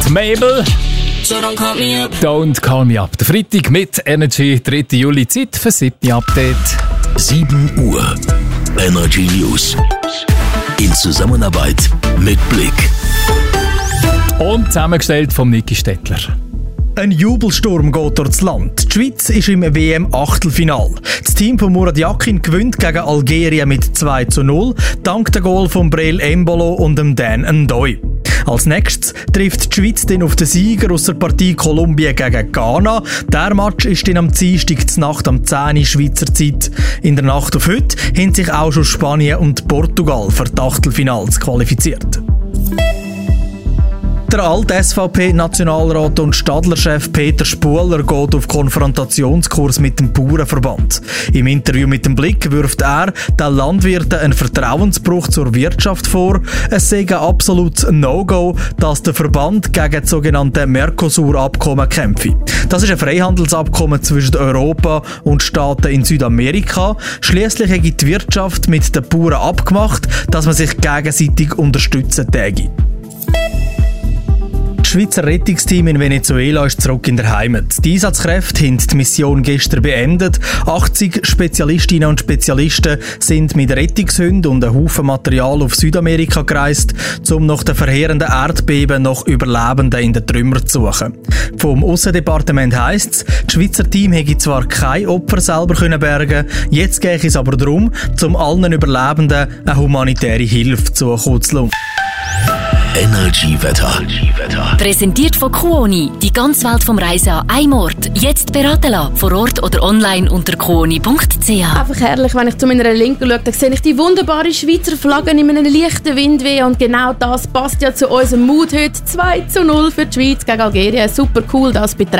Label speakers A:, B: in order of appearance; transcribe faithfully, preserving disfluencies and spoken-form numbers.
A: Mabel. Don't Call Me Up. Der Freitag mit Energy, dritter Juli, Zeit für siebte Update.
B: sieben Uhr. Energy News. In Zusammenarbeit mit Blick.
A: Und zusammengestellt von Niki Stettler.
C: Ein Jubelsturm geht durchs Land. Die Schweiz ist im W M-Achtelfinal. Das Team von Murat Yakin gewinnt gegen Algerien mit zwei zu null, dank der Goal von Breel Embolo und dem Dan Ndoye. Als nächstes trifft die Schweiz dann auf den Sieger aus der Partie Kolumbien gegen Ghana. Der Match ist dann am Dienstag zur Nacht am zehn Uhr Schweizer Zeit. In der Nacht auf heute haben sich auch schon Spanien und Portugal für die Achtelfinals qualifiziert. Der alte S V P-Nationalrat und Stadlerchef Peter Spuler geht auf Konfrontationskurs mit dem Bauernverband. Im Interview mit dem Blick wirft er den Landwirten einen Vertrauensbruch zur Wirtschaft vor. Es sei ein absolutes No-Go, dass der Verband gegen das sogenannte Mercosur-Abkommen kämpfe. Das ist ein Freihandelsabkommen zwischen Europa und Staaten in Südamerika. Schliesslich hat die Wirtschaft mit den Bauern abgemacht, dass man sich gegenseitig unterstützen täge. Das Schweizer Rettungsteam in Venezuela ist zurück in der Heimat. Die Einsatzkräfte haben die Mission gestern beendet. achtzig Spezialistinnen und Spezialisten sind mit Rettungshunden und einem Haufen Material auf Südamerika gereist, um nach den verheerenden Erdbeben nach Überlebenden in den Trümmern zu suchen. Vom Aussendepartement heisst es, das Schweizer Team hätte zwar kein Opfer selber können bergen, jetzt gehe es aber darum, um allen Überlebenden eine humanitäre Hilfe zukommen zu lassen.
B: Energy Wetter.
D: Präsentiert von Kuoni. Die ganze Welt vom Reisen an einem Ort. Jetzt beraten lassen. Vor Ort oder online unter kuoni punkt c h.
E: Einfach herrlich, wenn ich zu meiner Linken schaue, dann sehe ich die wunderbare Schweizer Flagge in einem leichten Wind wehen. Und genau das passt ja zu unserem Mut heute. zwei zu null für die Schweiz gegen Algerien. Super cool, das betrifft.